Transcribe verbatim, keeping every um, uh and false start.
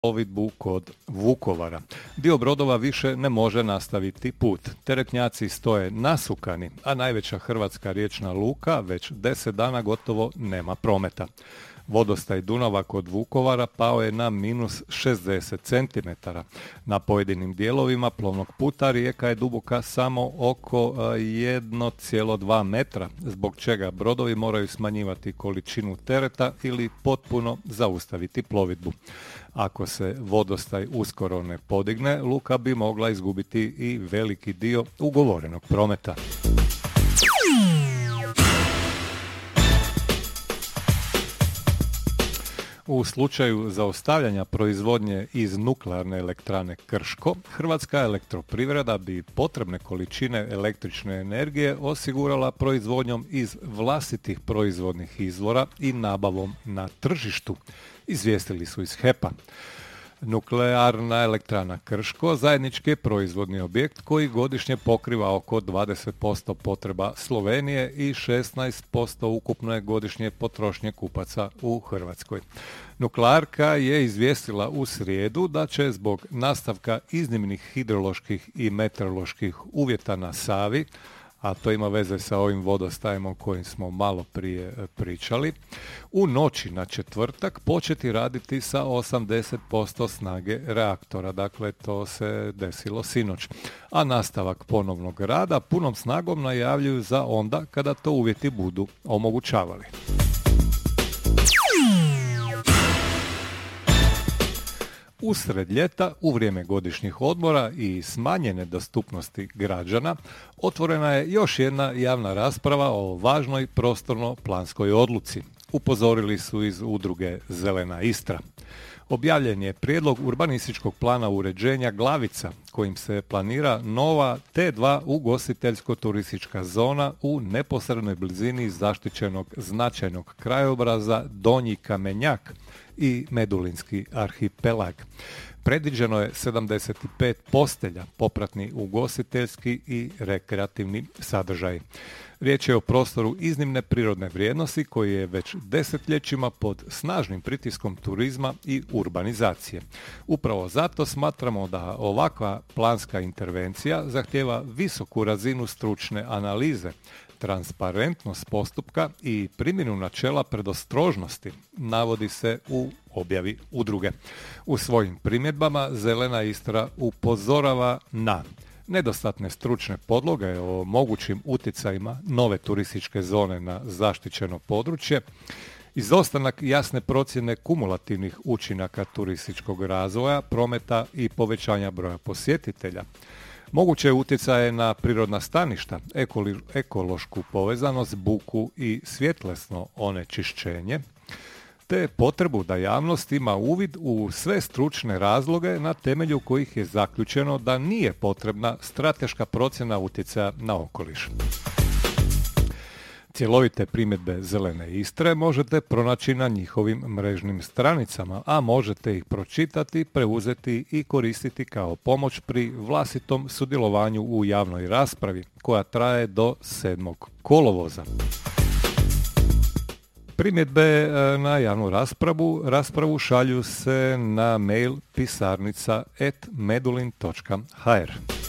plovidbu kod Vukovara. Dio brodova više ne može nastaviti put. Teretnjaci stoje nasukani, a najveća hrvatska riječna luka već deset dana gotovo nema prometa. Vodostaj Dunava kod Vukovara pao je na minus šezdeset centimetara. Na pojedinim dijelovima plovnog puta rijeka je duboka samo oko jedan zarez dva metra, zbog čega brodovi moraju smanjivati količinu tereta ili potpuno zaustaviti plovidbu. Ako se vodostaj uskoro ne podigne, luka bi mogla izgubiti i veliki dio ugovorenog prometa. U slučaju zaustavljanja proizvodnje iz nuklearne elektrane Krško, Hrvatska elektroprivreda bi potrebne količine električne energije osigurala proizvodnjom iz vlastitih proizvodnih izvora i nabavom na tržištu, izvijestili su iz H E P-a. Nuklearna elektrana Krško zajednički je proizvodni objekt koji godišnje pokriva oko dvadeset posto potreba Slovenije i šesnaest posto ukupne godišnje potrošnje kupaca u Hrvatskoj. Nuklearka je izvijestila u srijedu da će zbog nastavka iznimnih hidroloških i meteoroloških uvjeta na Savi, a to ima veze sa ovim vodostajem o kojim smo malo prije pričali, u noći na četvrtak početi raditi sa osamdeset posto snage reaktora. Dakle, to se desilo sinoć. A nastavak ponovnog rada punom snagom najavljuju za onda kada to uvjeti budu omogućavali. Usred ljeta, u vrijeme godišnjih odmora i smanjene dostupnosti građana, otvorena je još jedna javna rasprava o važnoj prostorno-planskoj odluci. Upozorili su iz udruge Zelena Istra. Objavljen je prijedlog urbanističkog plana uređenja Glavica, kojim se planira nova T dva ugostiteljsko-turistička zona u neposrednoj blizini zaštićenog značajnog krajobraza Donji Kamenjak i Medulinski arhipelag. Predviđeno je sedamdeset pet postelja, popratni ugostiteljski i rekreativni sadržaj. Riječ je o prostoru iznimne prirodne vrijednosti koji je već desetljećima pod snažnim pritiskom turizma i urbanizacije. Upravo zato smatramo da ovakva planska intervencija zahtijeva visoku razinu stručne analize, transparentnost postupka i primjenu načela predostrožnosti, navodi se u objavi udruge. U svojim primjedbama Zelena Istra upozorava na nedostatne stručne podloge o mogućim utjecajima nove turističke zone na zaštićeno područje, izostanak jasne procjene kumulativnih učinaka turističkog razvoja, prometa i povećanja broja posjetitelja, moguće utjecaje na prirodna staništa, ekoli, ekološku povezanost, buku i svjetlesno onečišćenje, te potrebu da javnost ima uvid u sve stručne razloge na temelju kojih je zaključeno da nije potrebna strateška procjena utjecaja na okoliš. Cjelovite primjedbe Zelene Istre možete pronaći na njihovim mrežnim stranicama, a možete ih pročitati, preuzeti i koristiti kao pomoć pri vlastitom sudjelovanju u javnoj raspravi, koja traje do sedmog kolovoza. Primjedbe na javnu raspravu, raspravu šalju se na mail pisarnica at medulin točka h r.